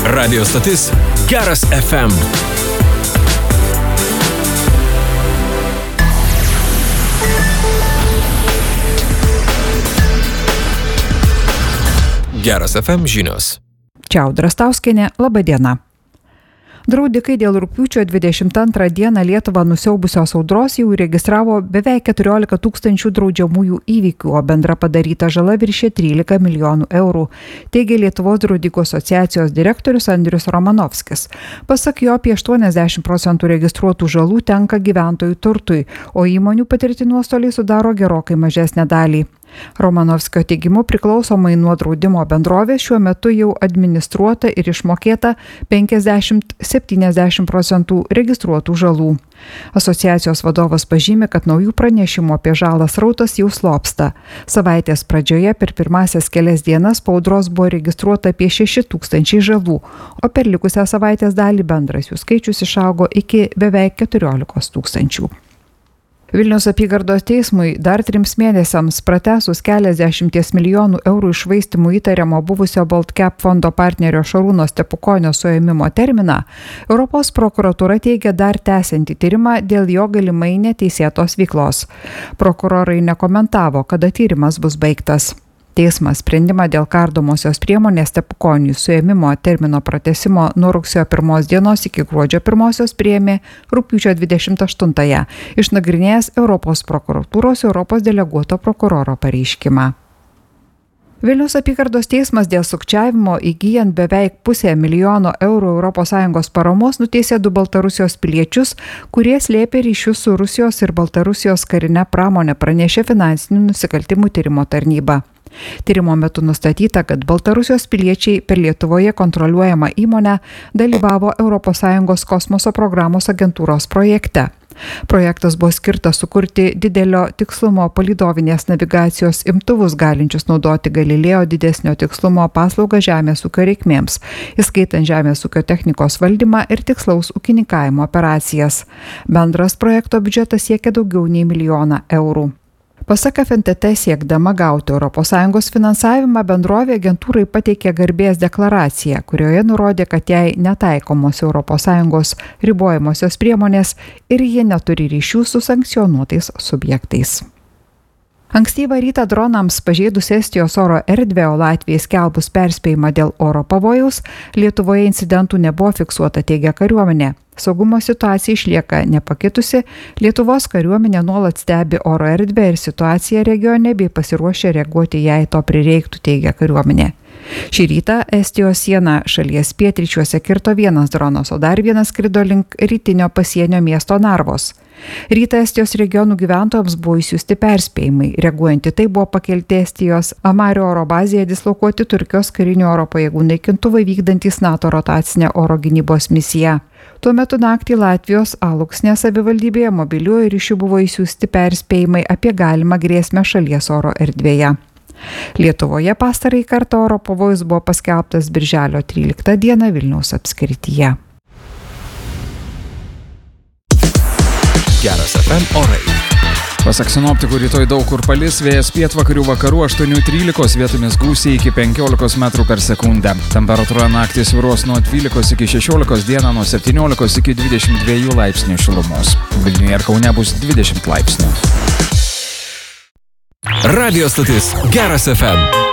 Radio stotis Geras FM. Geras FM žinios. Čia Audra Stauskienė, laba diena. Draudikai dėl rugpjūčio 22 dieną Lietuvą nusiaubusios audros jau registravo beveik 14 000 draudžiamųjų įvykių, o bendra padaryta žala viršė 13 milijonų eurų, teigia Lietuvos draudikų asociacijos direktorius Andrius Romanovskis. Pasak jo, apie 80% registruotų žalų tenka gyventojų turtui, o įmonių patirti nuostoliai sudaro gerokai mažesnę dalį. Romanovskio teigimu, priklausomai nuo draudimo bendrovės šiuo metu jau administruota ir išmokėta 50–70% registruotų žalų. Asociacijos vadovas pažymi, kad naujų pranešimų apie žalą srautas jau slopsta. Savaitės pradžioje per pirmasias kelias dienas po audros buvo registruota apie 6 000 žalų, o per likusią savaitės dalį bendras jų skaičius išaugo iki beveik 14 000. Vilniaus apygardos teismui dar 3 mėnesiams pratęsus keliasdešimties milijonų eurų iššvaistymų įtariamo buvusio Baltcap fondo partnerio Šarūno Stepukonio suėmimo terminą, Europos prokuratūra teigia dar tęsianti tyrimą dėl jo galimai neteisėtos veiklos. Prokurorai nekomentavo, kada tyrimas bus baigtas. Teismas sprendimą dėl kardomosios priemonės Stepukoniui suėmimo termino pratęsimo nuo rugsėjo 1 dienos iki gruodžio 1 priėmė rugpjūčio 28, išnagrinėjęs Europos prokuratūros Europos deleguoto prokuroro pareiškimą. Vilniaus apygardos teismas dėl sukčiavimo įgyjant beveik 500 000 eurų ES paramos nuteisė 2 Baltarusijos piliečius, kurie slėpė ryšius su Rusijos ir Baltarusijos karine pramonė, pranešė finansinių nusikaltimų tyrimo tarnyba. Tyrimo metu nustatyta, kad Baltarusijos piliečiai per Lietuvoje kontroliuojamą įmonę dalyvavo ES kosmoso programos agentūros projekte. Projektas buvo skirtas sukurti didelio tikslumo palydovinės navigacijos imtuvus galinčius naudoti Galilėjo didesnio tikslumo paslaugą žemės ūkio reikmėms, įskaitant žemės ūkio technikos valdymą ir tikslaus ūkininkavimo operacijas. Bendras projekto biudžetas siekia daugiau nei 1 milijoną eurų. Pasak FNTT, siekdama gauti ES finansavimą, bendrovė agentūrai pateikė garbės deklaraciją, kurioje nurodė, kad jai netaikomos ES ribojamosios priemonės ir jie neturi ryšių su sankcionuotais subjektais. Ankstyvą rytą dronams pažeidus Estijos oro erdvę, o Latvijai skelbus perspėjimą dėl oro pavojaus, Lietuvoje incidentų nebuvo fiksuota, teigia kariuomenė. Saugumo situacija išlieka nepakitusi, Lietuvos kariuomenė nuolat stebi oro erdvę ir situaciją regione bei pasiruošę reaguoti, jei to prireiktų, teigia kariuomenė. Šį rytą Estijos sieną šalies pietryčiuose kirto 1 dronas, o dar 1 skrido link rytinio pasienio miesto Narvos. Rytą Estijos regionų gyventojams buvo išsiųsti perspėjimai. Reaguojant į tai buvo pakelti Estijos Amario oro bazėje dislokuoti Turkijos karinių oro pajėgų naikintuvai vykdantys NATO rotacinę oro gynybos misiją. Tuo metu naktį Latvijos Aluksnės savivaldybėje mobiliuoju ryšiu buvo išsiųsti perspėjimai apie galimą grėsmę šalies oro erdvėje. Lietuvoje pastarąjį kartą oro pavojus buvo paskelbtas birželio 13 dieną Vilniaus apskrityje. Geras FM orai. Pasak sinoptikų, rytoj daug kur palis, vėjas pietvakarių vakarų 8–13, vietomis gūsiai iki 15 metrų per sekundę. Temperatūra naktį svyruos nuo 12 iki 16, dieną nuo 17 iki 22 laipsnių šilumos. Vilniuje ir Kaune bus 20 laipsnių. Radio stotis Geras FM.